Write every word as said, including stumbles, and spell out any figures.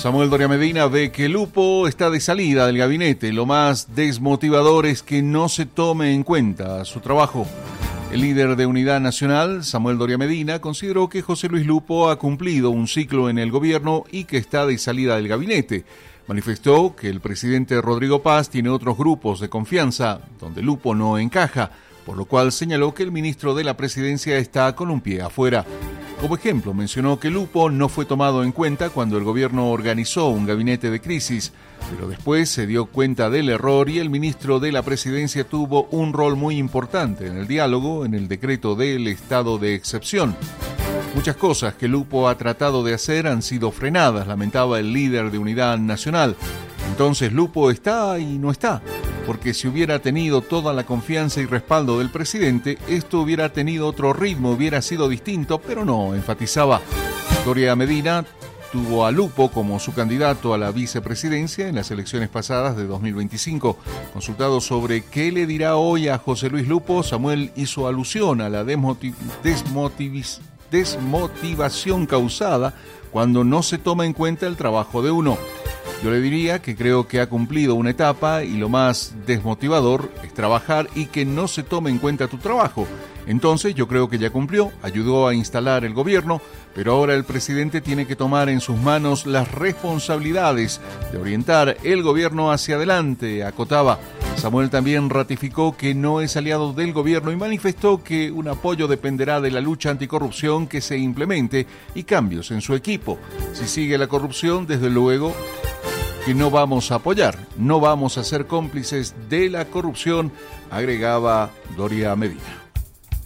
Samuel Doria Medina ve que Lupo está de salida del gabinete. Lo más desmotivador es que no se tome en cuenta su trabajo. El líder de Unidad Nacional, Samuel Doria Medina, consideró que José Luis Lupo ha cumplido un ciclo en el gobierno y que está de salida del gabinete. Manifestó que el presidente Rodrigo Paz tiene otros grupos de confianza donde Lupo no encaja, por lo cual señaló que el ministro de la Presidencia está con un pie afuera. Como ejemplo, mencionó que Lupo no fue tomado en cuenta cuando el gobierno organizó un gabinete de crisis, pero después se dio cuenta del error y el ministro de la Presidencia tuvo un rol muy importante en el diálogo en el decreto del estado de excepción. Muchas cosas que Lupo ha tratado de hacer han sido frenadas, lamentaba el líder de Unidad Nacional. Entonces Lupo está y no está, porque si hubiera tenido toda la confianza y respaldo del presidente, esto hubiera tenido otro ritmo, hubiera sido distinto, pero no, enfatizaba. Doria Medina tuvo a Lupo como su candidato a la vicepresidencia en las elecciones pasadas de dos mil veinticinco. Consultado sobre qué le dirá hoy a José Luis Lupo, Samuel hizo alusión a la desmotiv- desmotivis- desmotivación causada cuando no se toma en cuenta el trabajo de uno. Yo le diría que creo que ha cumplido una etapa y lo más desmotivador es trabajar y que no se tome en cuenta tu trabajo. Entonces yo creo que ya cumplió, ayudó a instalar el gobierno, pero ahora el presidente tiene que tomar en sus manos las responsabilidades de orientar el gobierno hacia adelante, acotaba. Samuel también ratificó que no es aliado del gobierno y manifestó que un apoyo dependerá de la lucha anticorrupción que se implemente y cambios en su equipo. Si sigue la corrupción, desde luego que no vamos a apoyar, no vamos a ser cómplices de la corrupción, agregaba Doria Medina.